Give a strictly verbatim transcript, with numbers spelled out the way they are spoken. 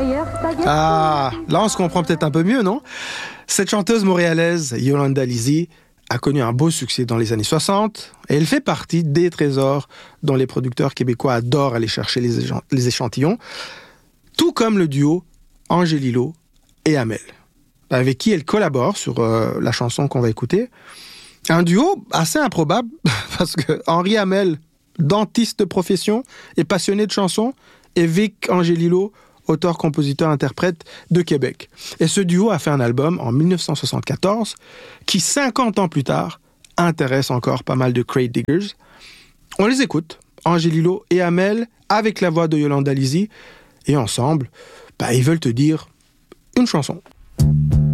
Ah, là on se comprend peut-être un peu mieux, non? Cette chanteuse montréalaise, Yolanda Lizzie, a connu un beau succès dans les années soixante et elle fait partie des trésors dont les producteurs québécois adorent aller chercher les, échant- les échantillons, tout comme le duo Angelilo et Amel, avec qui elle collabore sur euh, la chanson qu'on va écouter. Un duo assez improbable, parce que Henri Hamel, dentiste de profession et passionné de chansons, et Vic Angelilo, auteur, compositeur, interprète de Québec. Et ce duo a fait un album en dix-neuf cent soixante-quatorze qui, cinquante ans plus tard, intéresse encore pas mal de crate diggers. On les écoute, Angelilo et Hamel, avec la voix de Yolanda Lizzie, et ensemble, bah, ils veulent te dire une chanson.